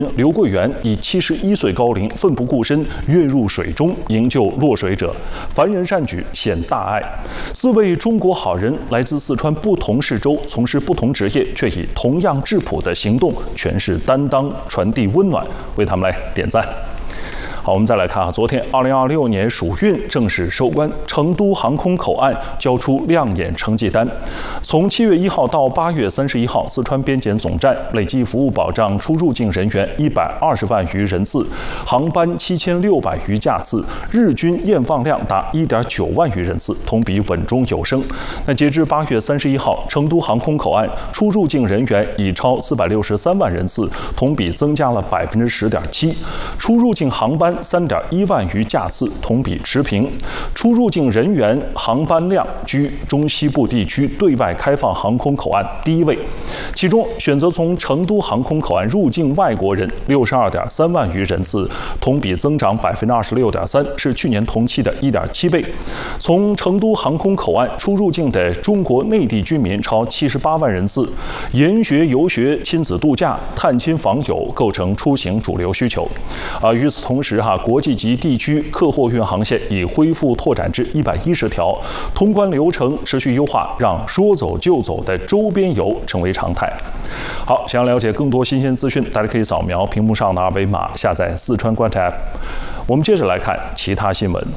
刘桂元以71岁高龄奋不顾身跃入水中营救落水者，凡人善举显大爱。4位中国好人来自四川不同市州，从事不同职业，却以同样质朴的行动诠释担当，传递温暖，为他们来点赞。好，我们再来看昨天2026年暑运正式收官，成都航空口岸交出亮眼成绩单。从7月1号到8月31号，四川边检总站累计服务保障出入境人员120万余人次，航班7600余架次，日均验放量达1.9万余人次，同比稳中有升。那截至8月31号，成都航空口岸出入境人员已超463万人次，同比增加了10.7%，出入境航班3.1万余架次，同比持平。出入境人员航班量居中西部地区对外开放航空口岸第1位，其中选择从成都航空口岸入境外国人62.3万余人次，同比增长26.3%，是去年同期的1.7倍。从成都航空口岸出入境的中国内地居民超78万人次，研学、游学、亲子度假、探亲访友构成出行主流需求。与此同时，国际级地区客货运航线已恢复拓展至110条，通关流程持续优化，让说走就走的周边游成为常态。好，想要了解更多新鲜资讯，大家可以扫描屏幕上的2维码，下载四川观察 App。我们接着来看其他新闻。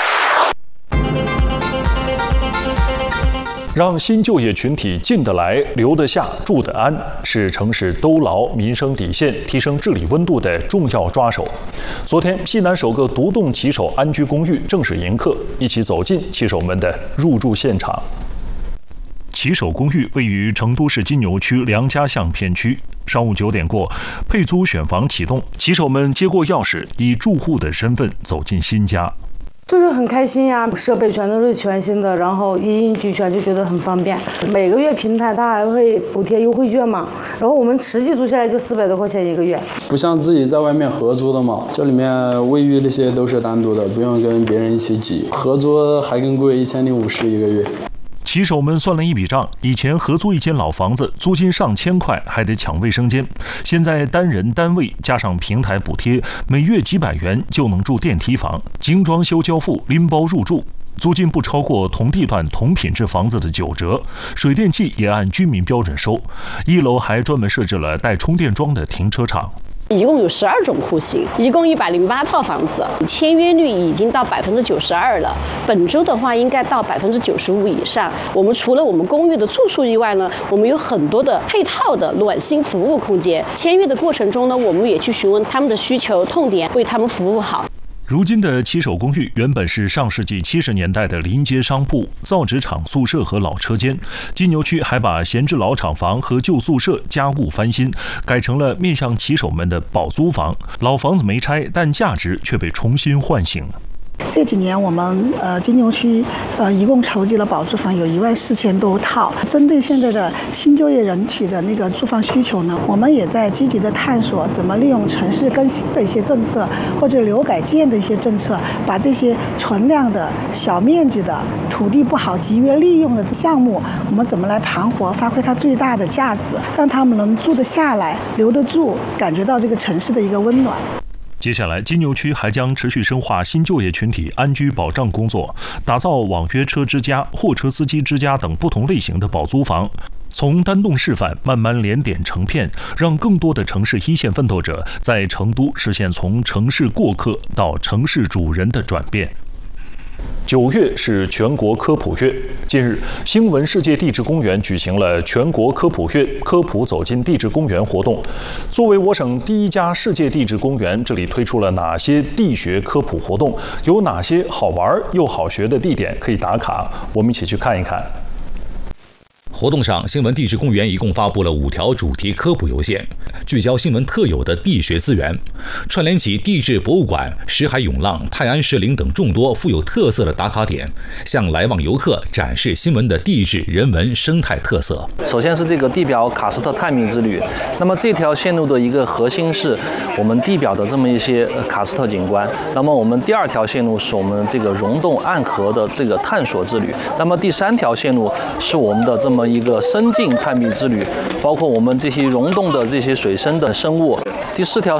让新就业群体进得来、留得下、住得安，是城市兜牢民生底线、提升治理温度的重要抓手。昨天，西南首个独栋骑手安居公寓正式迎客，一起走进骑手们的入住现场。骑手公寓位于成都市金牛区梁家巷片区。上午9点过，配租选房启动，骑手们接过钥匙，以住户的身份走进新家。 就是很开心呀，设备全都是全新的，然后一应俱全，就觉得很方便。每个月平台它还会补贴优惠券嘛，然后我们实际租下来就400多块钱1个月。 不像自己在外面合租的嘛，这里面卫浴那些都是单独的，不用跟别人一起挤。合租还更贵，1050一个月。 骑手们算了一笔账，以前合租一间老房子，租金上千块，还得抢卫生间。现在单人单位加上平台补贴，每月几百元就能住电梯房，精装修交付，拎包入住。租金不超过同地段同品质房子的9折，水电气也按居民标准收。1楼还专门设置了带充电桩的停车场。 一共有12种户型，一共108套房子，签约率已经到92%了。本周的话，应该到95%以上。我们除了我们公寓的住处以外呢，我们有很多的配套的暖心服务空间。签约的过程中呢，我们也去询问他们的需求痛点，为他们服务好。 如今的骑手公寓原本是上世纪70年代的临街商铺、造纸厂宿舍和老车间。金牛区还把闲置老厂房和旧宿舍加固翻新，改成了面向骑手们的保租房。老房子没拆，但价值却被重新唤醒。 这几年我们金牛区一共筹集了保住房有14000多套。针对现在的新就业人群的那个住房需求呢，我们也在积极的探索怎么利用城市更新的一些政策或者留改建的一些政策，把这些存量的小面积的土地不好集约利用的项目，我们怎么来盘活，发挥它最大的价值，让他们能住得下来、留得住，感觉到这个城市的一个温暖。 接下来，金牛区还将持续深化新就业群体安居保障工作，打造网约车之家、货车司机之家等不同类型的保租房，从单栋示范慢慢连点成片，让更多的城市一线奋斗者在成都实现从城市过客到城市主人的转变。9月是全国科普月，近日，新闻世界地质公园举行了全国科普月科普走进地质公园活动。作为我省第1家世界地质公园，这里推出了哪些地学科普活动？有哪些好玩又好学的地点可以打卡？我们一起去看一看。 活动上，新闻地质公园一共发布了5条主题科普邮件，聚焦新闻特有的地学资源，串联起地质博物馆、石海涌浪、泰安石林等众多富有特色的打卡点，向来往游客展示新闻的地质、人文、生态特色。 首先是这个地表喀斯特探秘之旅，那么这条线路的一个核心是我们地表的这么一些喀斯特景观。那么我们第2条线路是我们这个溶洞暗河的这个探索之旅。那么第3条线路是我们的这么一个深境探秘之旅，包括我们这些溶洞的这些水生的生物。第4条